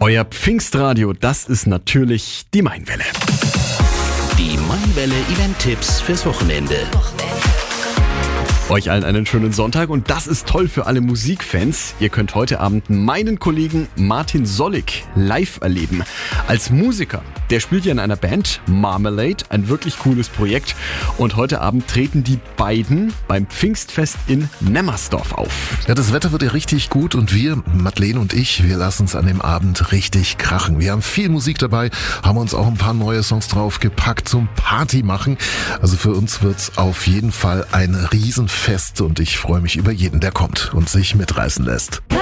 Euer Pfingstradio, das ist natürlich die Mainwelle. Die Mainwelle Event-Tipps fürs Wochenende. Euch allen einen schönen Sonntag und das ist toll für alle Musikfans. Ihr könnt heute Abend meinen Kollegen Martin Sollig live erleben. Als Musiker, der spielt ja in einer Band, Marmalade, ein wirklich cooles Projekt. Und heute Abend treten die beiden beim Pfingstfest in Nemmersdorf auf. Ja, das Wetter wird ja richtig gut und wir, Madeleine und ich, wir lassen uns an dem Abend richtig krachen. Wir haben viel Musik dabei, haben uns auch ein paar neue Songs draufgepackt zum Party machen. Also für uns wird's auf jeden Fall ein Riesenfest und ich freue mich über jeden, der kommt und sich mitreißen lässt.